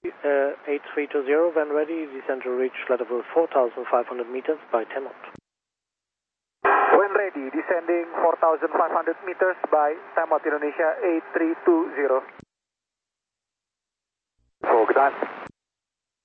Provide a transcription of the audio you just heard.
8320, when ready, descend to reach level 4,500 meters by 10 knot. When ready, descending 4,500 meters by 10 knot Indonesia 8320. Full good time.